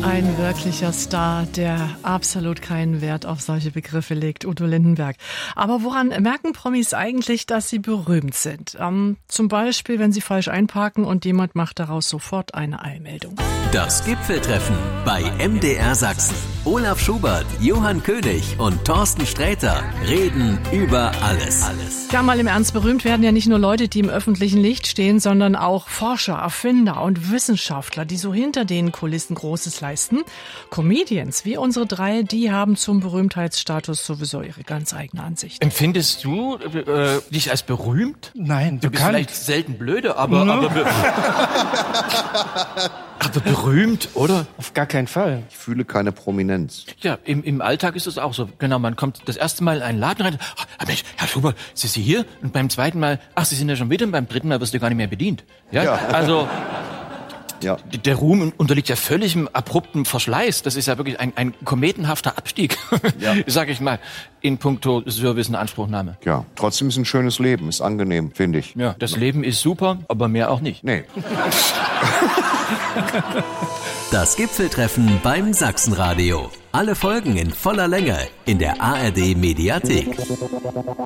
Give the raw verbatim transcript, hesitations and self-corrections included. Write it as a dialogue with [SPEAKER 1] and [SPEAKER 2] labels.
[SPEAKER 1] Ein wirklicher Star, der absolut keinen Wert auf solche Begriffe legt, Udo Lindenberg. Aber woran merken Promis eigentlich, dass sie berühmt sind? Ähm, zum Beispiel, wenn sie falsch einparken und jemand macht daraus sofort eine Eilmeldung.
[SPEAKER 2] Das Gipfeltreffen bei M D R Sachsen. Olaf Schubert, Johann König und Thorsten Sträter reden über alles. alles.
[SPEAKER 1] Ja, mal im Ernst, berühmt werden ja nicht nur Leute, die im öffentlichen Licht stehen, sondern auch Forscher, Erfinder und Wissenschaftler, die so hinter den Kulissen Großes leisten. Comedians, wie unsere drei, die haben zum Berühmtheitsstatus sowieso ihre ganz eigene Ansicht.
[SPEAKER 3] Empfindest du äh, dich als berühmt?
[SPEAKER 4] Nein,
[SPEAKER 3] du bist vielleicht selten blöde, aber, no. aber, be- aber berühmt, oder?
[SPEAKER 4] Auf gar keinen Fall.
[SPEAKER 5] Ich fühle keine Prominenz.
[SPEAKER 3] Ja, im, im Alltag ist es auch so. Genau, man kommt das erste Mal in einen Laden rein, ach Mensch, Herr Schubert, sind Sie hier? Und beim zweiten Mal, ach, Sie sind ja schon wieder, und beim dritten Mal wirst du gar nicht mehr bedient. Ja, ja. Also... Ja. Der Ruhm unterliegt ja völligem abruptem Verschleiß. Das ist ja wirklich ein, ein kometenhafter Abstieg, ja. sag ich mal, in puncto Service und Anspruchnahme.
[SPEAKER 5] Ja, trotzdem ist ein schönes Leben, ist angenehm, finde ich.
[SPEAKER 3] Ja, das Leben ist super, aber mehr auch nicht.
[SPEAKER 5] Nee.
[SPEAKER 2] Das Gipfeltreffen beim Sachsenradio. Alle Folgen in voller Länge in der A R D Mediathek.